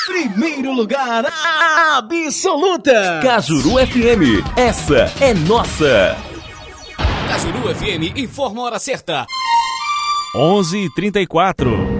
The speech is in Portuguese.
Primeiro lugar absoluta. Cajuru FM, essa é nossa. Cajuru FM informa a hora certa. 11h34.